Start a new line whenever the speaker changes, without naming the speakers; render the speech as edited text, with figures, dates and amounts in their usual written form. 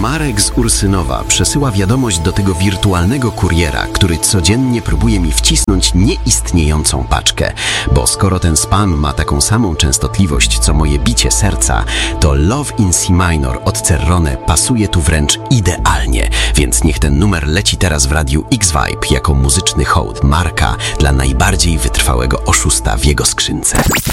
Marek z Ursynowa przesyła wiadomość do tego wirtualnego kuriera, który codziennie próbuje mi wcisnąć nieistniejącą paczkę. Bo skoro ten spam ma taką samą częstotliwość co moje bicie serca, to Love in C minor od Cerrone pasuje tu wręcz idealnie. Więc niech ten numer leci teraz w radiu X-Vibe jako muzyczny hołd Marka dla najbardziej wytrwałego oszusta w jego skrzynce.